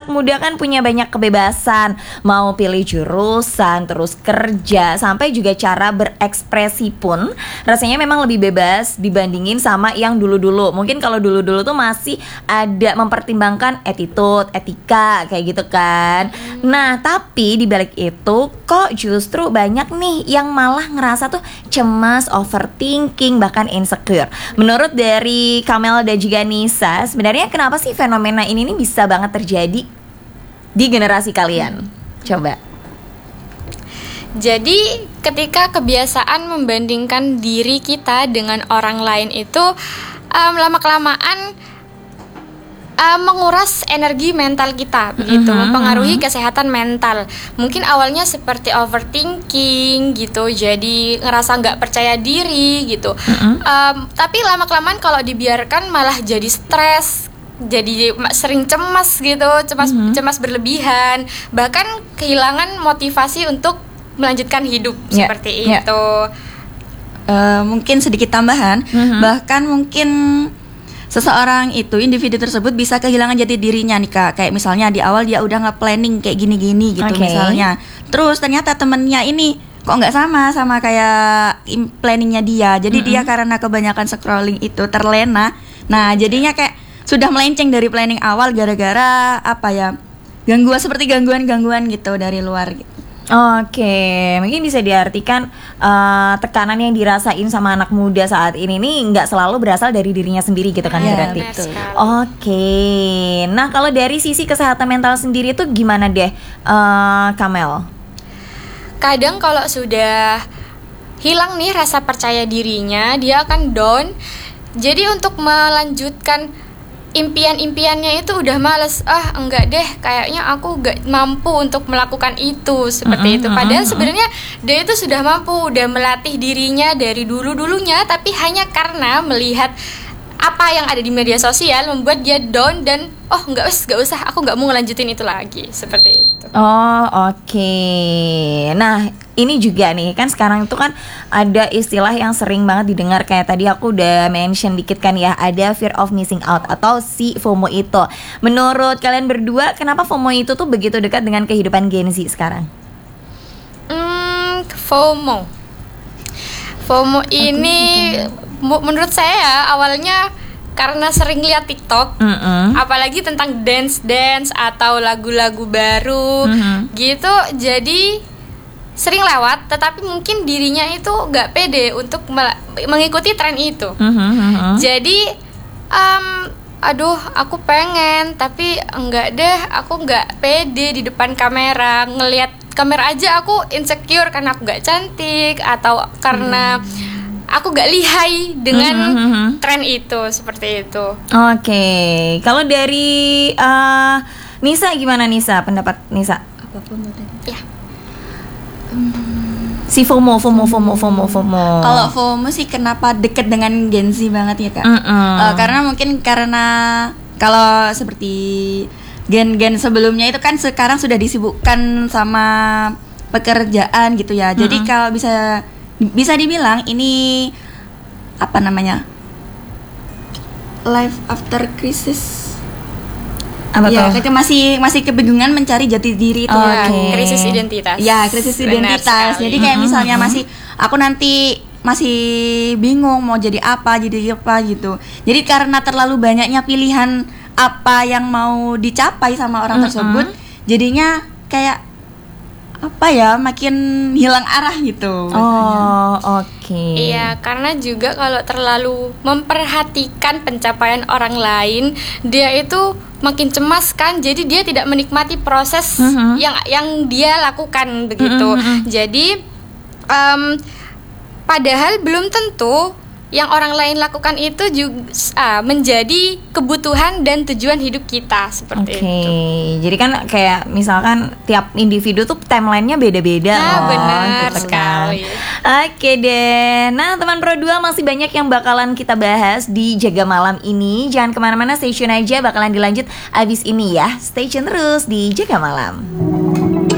anak muda kan punya banyak kebebasan, mau pilih jurusan, terus kerja, sampai juga cara berekspresi pun rasanya memang lebih bebas dibandingin sama yang dulu-dulu. Mungkin kalau dulu-dulu tuh masih ada mempertimbangkan attitude, etika kayak gitu kan. Nah, tapi di balik itu kok justru banyak nih yang malah ngerasa tuh cemas, overthinking, bahkan insecure. Menurut dari Kamel dan juga Nisa, sebenarnya kenapa sih fenomena ini nih bisa banget terjadi di generasi kalian? Coba. Jadi ketika kebiasaan membandingkan diri kita dengan orang lain itu lama-kelamaan menguras energi mental kita, begitu, mempengaruhi kesehatan mental. Mungkin awalnya seperti overthinking gitu, jadi ngerasa nggak percaya diri gitu. Tapi lama-kelamaan kalau dibiarkan malah jadi stres, jadi sering cemas gitu, cemas berlebihan, bahkan kehilangan motivasi untuk melanjutkan hidup seperti itu. Mungkin sedikit tambahan, bahkan mungkin seseorang itu, individu tersebut bisa kehilangan jati dirinya nih Kak. Kayak misalnya di awal dia udah nge-planning kayak gini-gini gitu misalnya. Terus ternyata temennya ini kok nggak sama kayak planningnya dia. Jadi dia karena kebanyakan scrolling itu terlena. Nah jadinya kayak sudah melenceng dari planning awal gara-gara apa ya, gangguan gitu dari luar gitu. Oke, mungkin bisa diartikan tekanan yang dirasain sama anak muda saat ini nih nggak selalu berasal dari dirinya sendiri gitu kan, berarti. Oke, nah kalau dari sisi kesehatan mental sendiri tuh gimana deh, Kamel? Kadang kalau sudah hilang nih rasa percaya dirinya, dia akan down. Jadi untuk melanjutkan impian-impiannya itu udah males, enggak deh, kayaknya aku gak mampu untuk melakukan itu, seperti itu. Padahal sebenarnya dia itu sudah mampu, udah melatih dirinya dari dulu-dulunya, tapi hanya karena melihat apa yang ada di media sosial membuat dia down dan gak usah, aku gak mau ngelanjutin itu lagi, seperti itu. Oke. Nah ini juga nih kan sekarang itu kan ada istilah yang sering banget didengar, kayak tadi aku udah mention dikit kan ya, ada fear of missing out atau si FOMO itu. Menurut kalian berdua, kenapa FOMO itu tuh begitu dekat dengan kehidupan Gen Z sekarang? FOMO ini menurut saya ya, awalnya karena sering lihat TikTok, apalagi tentang dance atau lagu-lagu baru gitu, jadi sering lewat, tetapi mungkin dirinya itu gak pede untuk mengikuti tren itu. Jadi aku pengen, tapi enggak deh, aku gak pede di depan kamera. Ngelihat kamera aja aku insecure karena aku gak cantik, atau karena aku gak lihai dengan tren itu, seperti itu. Oke, kalau dari Nisa gimana Nisa, pendapat Nisa? Apapun tadi. Ya. Si FOMO. Kalau FOMO sih kenapa deket dengan Gen Z banget ya Kak? Karena mungkin kalau seperti gen sebelumnya itu kan sekarang sudah disibukkan sama pekerjaan gitu ya. Jadi kalau bisa dibilang ini apa namanya, life after crisis. Apa ya, tuh? masih kebingungan mencari jati diri itu. Krisis identitas. Ya, krisis identitas. Jadi kayak misalnya aku nanti masih bingung mau jadi apa gitu. Jadi karena terlalu banyaknya pilihan apa yang mau dicapai sama orang tersebut, jadinya kayak apa ya, makin hilang arah gitu. Oke. Iya, karena juga kalau terlalu memperhatikan pencapaian orang lain, dia itu makin cemas kan. Jadi dia tidak menikmati proses yang dia lakukan begitu. Jadi padahal belum tentu yang orang lain lakukan itu juga menjadi kebutuhan dan tujuan hidup kita, seperti itu. Jadi kan kayak misalkan tiap individu tuh timelinenya beda-beda. Benar gitu sekali. Oke deh. Nah teman Pro 2, masih banyak yang bakalan kita bahas di Jaga Malam ini. Jangan kemana-mana, stay tune aja, bakalan dilanjut abis ini ya. Stay tune terus di Jaga Malam.